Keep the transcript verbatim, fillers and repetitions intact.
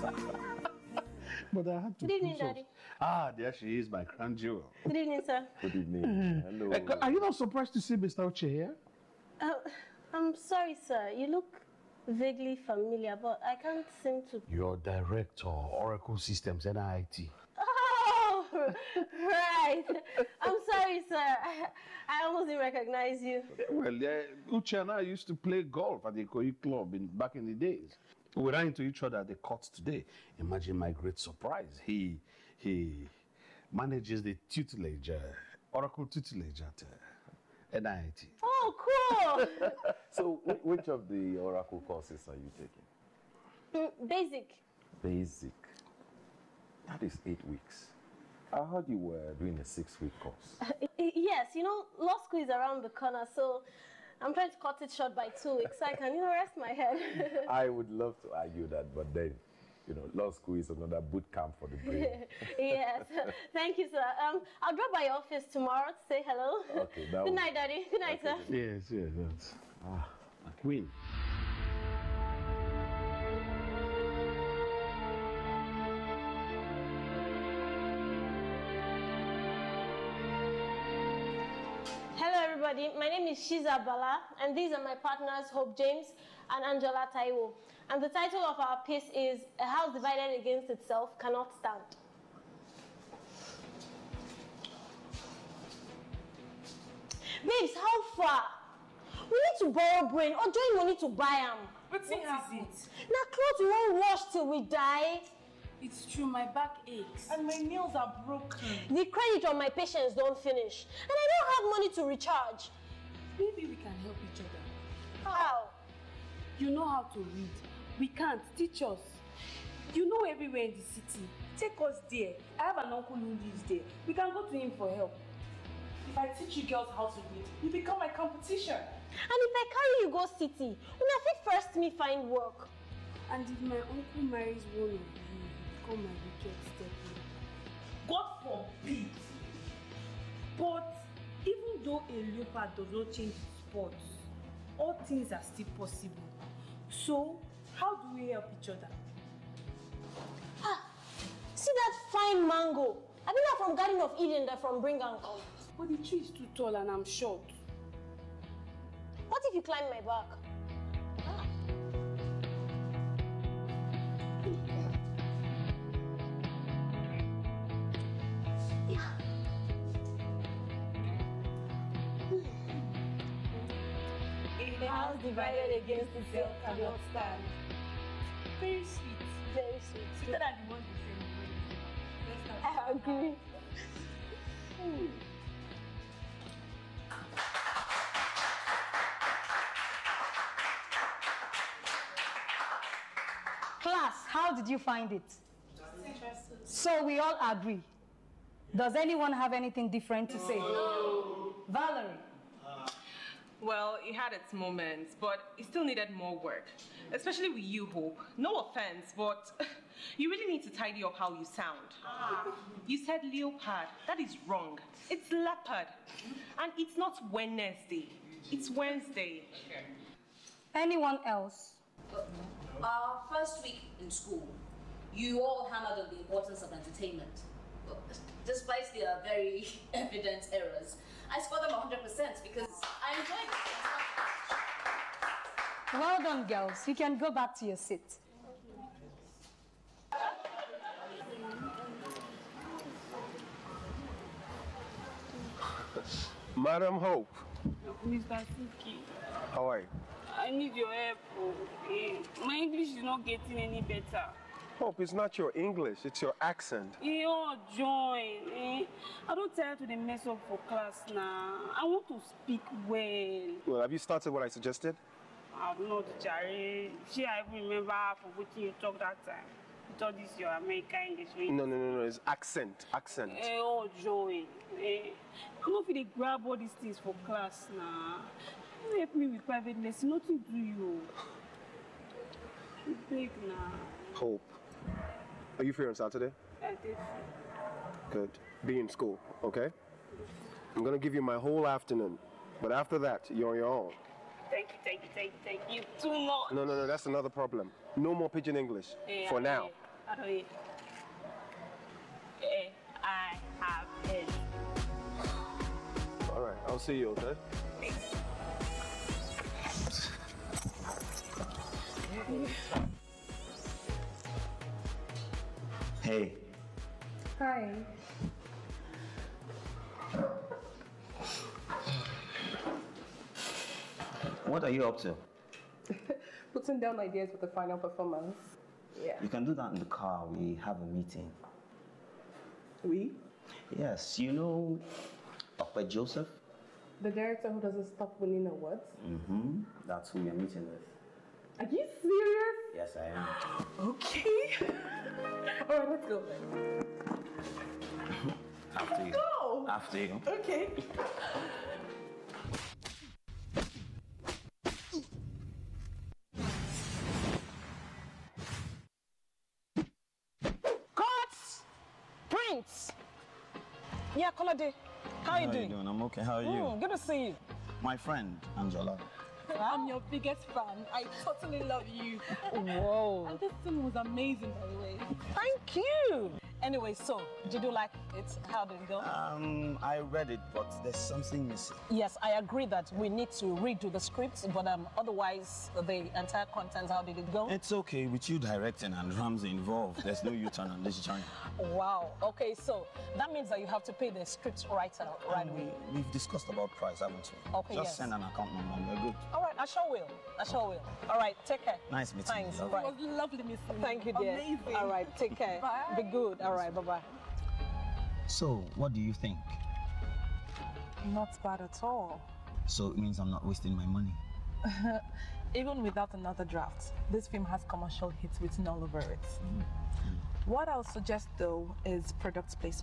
But I had to. Good evening, Daddy. Ah, there she is, my crown jewel. Good evening, sir. Good evening. Hello. Uh, are you not surprised to see Mister Uche here? Uh, I'm sorry, sir. You look vaguely familiar, but I can't seem to... Your director, Oracle Systems, N I T. Oh, right. I'm sorry, sir. I, I almost didn't recognize you. Well, yeah, Uche and I used to play golf at the Ikoyi Club in, back in the days. We ran into each other at the court today. Imagine my great surprise. He he manages the tutelage, uh, Oracle tutelage at uh, N I T. Oh, cool. So, which of the Oracle courses are you taking? Mm, basic. Basic. That is eight weeks. I heard you were doing a six-week course. Uh, yes, you know, law school is around the corner, so I'm trying to cut it short by two weeks so I can, you know, rest my head. I would love to argue that, but then, you know, law school is another boot camp for the brain. Yes, thank you, sir. Um, I'll drop by your office tomorrow to say hello. Okay, that Good night, Daddy. Good night, okay. sir. Yes, yes, yes. Ah, a queen. Hello, everybody. My name is Shiza Bala, and these are my partners, Hope James and Angela Taiwo. And the title of our piece is A House Divided Against Itself Cannot Stand. Babes, how far? We need to borrow brain or join money to buy them. What is it? Now, clothes we won't wash till we die. It's true, my back aches. And my nails are broken. The credit on my patients don't finish. And I don't have money to recharge. Maybe we can help each other. How? You know how to read. We can't. Teach us. You know everywhere in the city. Take us there. I have an uncle who lives there. We can go to him for help. If I teach you girls how to read, you become my competition. And if I carry you go city, una fit first me find work. And if my uncle marries one of you, you become my wicked stepmother. God forbid. But even though a leopard does not change its spots, all things are still possible. So, how do we help each other? Ah, see that fine mango? I think they're from Garden of Eden, they're from Bring and Come. But the tree is too tall and I'm short. What if you climb my back? Ah. Yeah. A house divided against itself cannot stand. Very sweet. Very sweet. Sweeter than the one you say. I agree. Hmm. Class, how did you find it? Interesting. So we all agree. Does anyone have anything different to say? No. Valerie? Well, it had its moments, but it still needed more work. Especially with you, Hope. No offense, but you really need to tidy up how you sound. You said leopard. That is wrong. It's leopard. And it's not Wednesday. It's Wednesday. Anyone else? Our first week in school, you all hammered on the importance of entertainment. Despite their very evident errors, I scored them one hundred percent because I enjoyed it. Well done, girls. You can go back to your seat. Madam Hope. Mister Suki. How are you? I need your help. Okay. My English is not getting any better. Hope, it's not your English, it's your accent. Yo, join. Eh? I don't tell you to the mess up for class now. I want to speak well. Well, have you started what I suggested? I'm not Jerry. She I even remember half of what you talked that time. You thought this your American English. Right? No, no, no, no, it's accent, accent. Eh, oh, joy. Eh? I don't feel they grab all these things for class now. You help me with private lesson, nothing to you. You big now. Hope. Are you free on Saturday? I did. Good. Be in school, okay? I'm gonna give you my whole afternoon. But after that, you're on your own. Thank you, thank you, thank you, thank you too much. No, no, no, that's another problem. No more pidgin English. Yeah, for now. Aroye. Eh, I have it. All right, I'll see you, okay? Hey. Hi. What are you up to? Putting down ideas for the final performance. Yeah. You can do that in the car. We have a meeting. We? Yes, you know Doctor Joseph? The director who doesn't stop winning awards? Mm-hmm. That's who we're meeting with. Are you serious? Yes, I am. Okay. All right, let's go then. After you. Go! After you. Okay. Prince! Yeah, Kolade. How, How are you doing? doing? I'm okay. How are you? Mm, good to see you. My friend, Angela. I'm your biggest fan. I totally love you. Whoa. And this scene was amazing, by the way. Thank you. Anyway, so, did you like it? How did it go? Um, I read it, but there's something missing. Yes, I agree that we need to redo the script, but um, otherwise, the entire content, how did it go? It's okay with you directing and Ramsey involved. There's no U-turn on this journey. Wow. Okay, so that means that you have to pay the script writer right away. We, we've discussed about price, haven't we? Okay, Just yes. send an account number and we're good. All right, I sure will. I sure will. All right, take care. Nice meeting Thanks. you. Right. It was lovely meeting you. Thank you, dear. Amazing. All right, take care. Bye. Be good. All right, bye-bye. So, what do you think? Not bad at all. So it means I'm not wasting my money. Even without another draft, this film has commercial hits written all over it. Mm-hmm. What I'll suggest though is product placement.